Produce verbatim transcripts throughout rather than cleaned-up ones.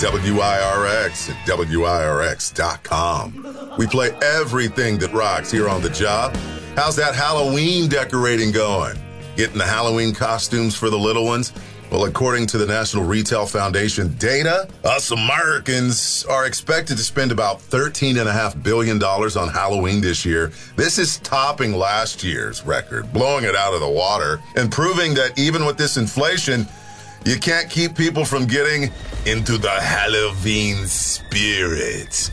W I R X at W I R X dot com. We play everything that rocks here on the job. How's that Halloween decorating going? Getting the Halloween costumes for the little ones? Well, according to the National Retail Foundation data, us Americans are expected to spend about thirteen point five billion dollars on Halloween this year. This is topping last year's record, blowing it out of the water, and proving that even with this inflation, you can't keep people from getting into the Halloween spirit.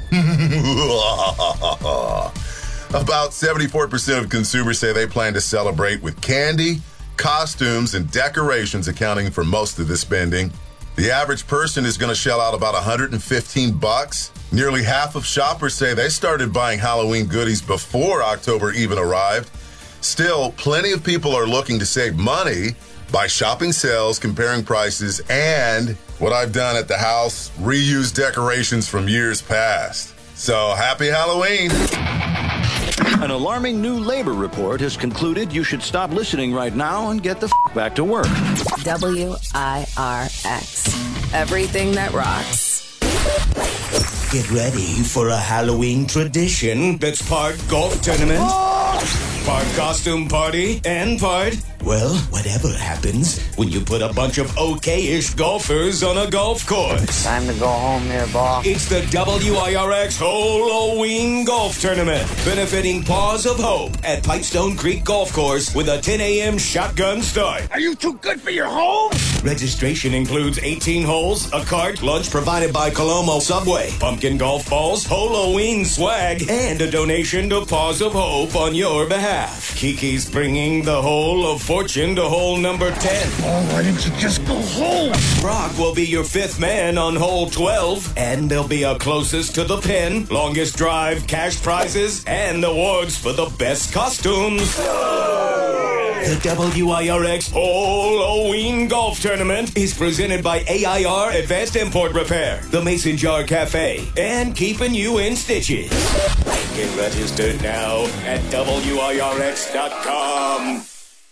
About seventy-four percent of consumers say they plan to celebrate with candy, costumes, and decorations accounting for most of the spending. The average person is going to shell out about one hundred fifteen bucks. Nearly half of shoppers say they started buying Halloween goodies before October even arrived. Still, plenty of people are looking to save money by shopping sales, comparing prices, and what I've done at the house, reuse decorations from years past. So, happy Halloween! An alarming new labor report has concluded you should stop listening right now and get the f- back to work. W I R X. Everything that rocks. Get ready for a Halloween tradition that's part golf tournament, oh! part costume party, and part, well, whatever happens when you put a bunch of okay-ish golfers on a golf course. Time to go home there, boss. It's the W I R X Halloween Golf Tournament, benefiting Paws of Hope at Pipestone Creek Golf Course with a ten a.m. shotgun start. Are you too good for your home? Registration includes eighteen holes, a cart, lunch provided by Colombo Subway, pumpkin golf balls, Halloween swag, and a donation to Paws of Hope on your behalf. Kiki's bringing the hole of fortune to hole number ten. Oh, why didn't you just go home? Brock will be your fifth man on hole twelve, and they'll be a closest to the pin, longest drive, cash prizes, and awards for the best costumes. The W I R X Halloween Golf Tournament is presented by A I R Advanced Import Repair, the Mason Jar Cafe, and keeping you in stitches. Get registered now at W I R X dot com.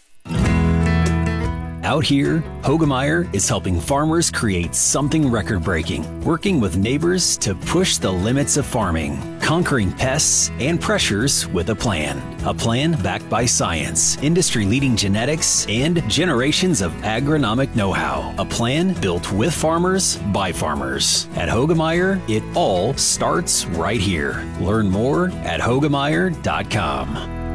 Out here, Hoegemeyer is helping farmers create something record-breaking, working with neighbors to push the limits of farming, conquering pests and pressures with a plan. A plan backed by science, industry-leading genetics, and generations of agronomic know-how. A plan built with farmers by farmers. At Hoegemeyer, it all starts right here. Learn more at Hoegemeyer dot com.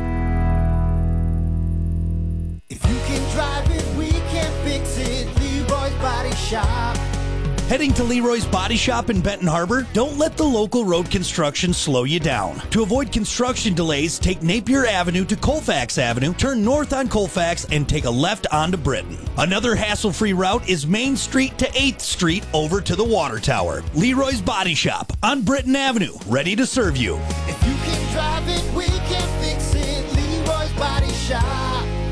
If you can drive it, we can fix it. Leroy's Body Shop. Heading to Leroy's Body Shop in Benton Harbor? Don't let the local road construction slow you down. To avoid construction delays, take Napier Avenue to Colfax Avenue, turn north on Colfax, and take a left onto Britain. Another hassle-free route is Main Street to eighth Street over to the Water Tower. Leroy's Body Shop on Britain Avenue, ready to serve you. If you can drive it, we can fix it. Leroy's Body Shop.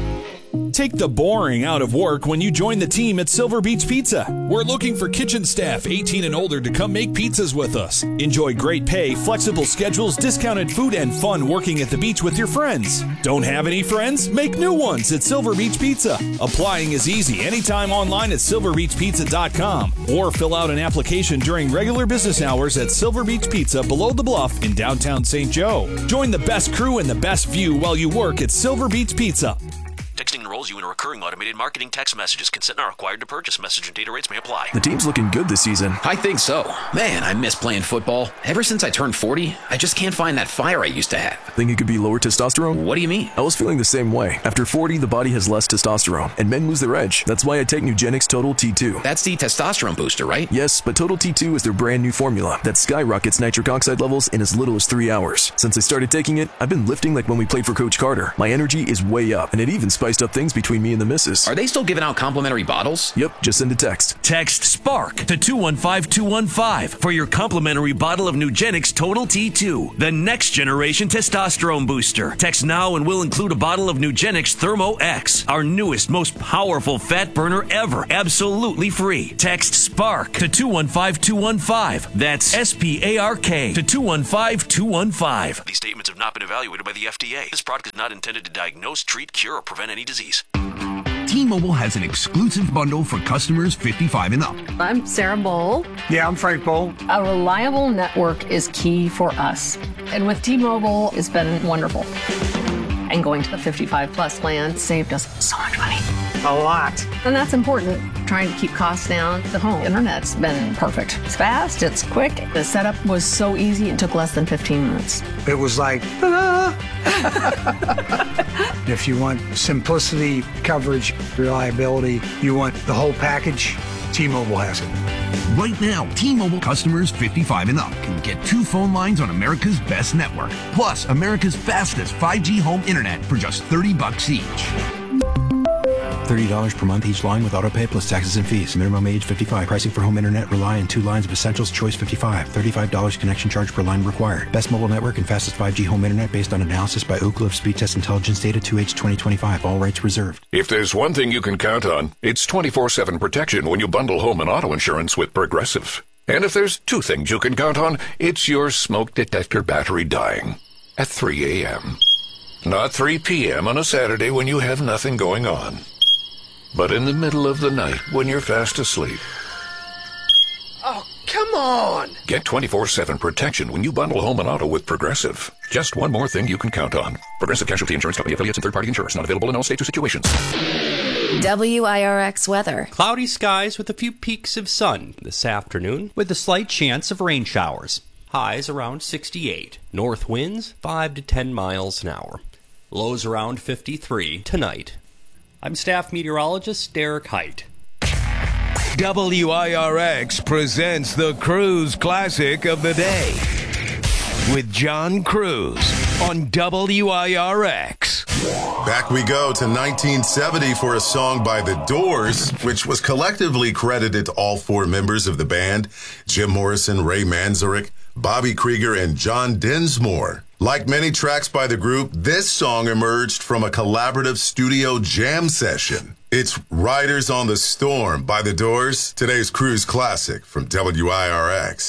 Take the boring out of work when you join the team at Silver Beach Pizza. We're looking for kitchen staff eighteen and older to come make pizzas with us. Enjoy great pay, flexible schedules, discounted food, and fun working at the beach with your friends. Don't have any friends? Make new ones at Silver Beach Pizza. Applying is easy anytime online at silver beach pizza dot com or fill out an application during regular business hours at Silver Beach Pizza below the Bluff in downtown Saint Joe. Join the best crew and the best view while you work at Silver Beach Pizza. Texting enrolls you in a recurring automated marketing text messages. Consent not required to purchase. Message and data rates may apply. The team's looking good this season. I think so. Man, I miss playing football. Ever since I turned forty, I just can't find that fire I used to have. Think it could be lower testosterone? What do you mean? I was feeling the same way. After forty, the body has less testosterone, and men lose their edge. That's why I take Nugenix Total T two. That's the testosterone booster, right? Yes, but Total T two is their brand new formula that skyrockets nitric oxide levels in as little as three hours. Since I started taking it, I've been lifting like when we played for Coach Carter. My energy is way up, and it even spiced up things between me and the missus. Are they still giving out complimentary bottles? Yep, just send a text. Text SPARK to two one five two one five for your complimentary bottle of Nugenix Total T two, the next generation testosterone booster. Text now and we'll include a bottle of Nugenix Thermo X, our newest, most powerful fat burner ever, absolutely free. Text SPARK to two one five two one five. That's S P A R K to two one five two one five. These statements have not been evaluated by the F D A. This product is not intended to diagnose, treat, cure, or prevent any disease. T-Mobile has an exclusive bundle for customers fifty-five and up. I'm Sarah Bowl. Yeah, I'm Frank Bowl. A reliable network is key for us. And with T-Mobile, it's been wonderful. And going to the fifty-five plus plan saved us so much money. A lot. And that's important, trying to keep costs down. The home internet's been perfect. It's fast, it's quick. The setup was so easy, it took less than fifteen minutes. It was like, ah. If you want simplicity, coverage, reliability, you want the whole package, T-Mobile has it. Right now, T-Mobile customers fifty-five and up can get two phone lines on America's best network, plus America's fastest five G home internet for just thirty bucks each. thirty dollars per month each line with autopay plus taxes and fees. Minimum age fifty-five. Pricing for home internet rely on two lines of Essentials Choice fifty-five. thirty-five dollars connection charge per line required. Best mobile network and fastest five G home internet based on analysis by Oak Cliff Speed Test Intelligence Data two H twenty twenty-five. All rights reserved. If there's one thing you can count on, it's twenty-four seven protection when you bundle home and auto insurance with Progressive. And if there's two things you can count on, it's your smoke detector battery dying at three a.m. Not three p.m. on a Saturday when you have nothing going on, but in the middle of the night when you're fast asleep. Oh, come on! Get twenty-four seven protection when you bundle home and auto with Progressive. Just one more thing you can count on. Progressive Casualty Insurance Company affiliates and third-party insurers. Not available in all states or situations. W I R X weather. Cloudy skies with a few peaks of sun this afternoon with a slight chance of rain showers. Highs around sixty-eight. North winds five to ten miles an hour. Lows around fifty-three tonight. I'm staff meteorologist Derek Height. W I R X presents the Cruise Classic of the Day with John Cruz on W I R X. Back we go to nineteen seventy for a song by The Doors, which was collectively credited to all four members of the band, Jim Morrison, Ray Manzarek, Bobby Krieger, and John Densmore. Like many tracks by the group, this song emerged from a collaborative studio jam session. It's Riders on the Storm by The Doors, today's Cruise Classic from W I R X.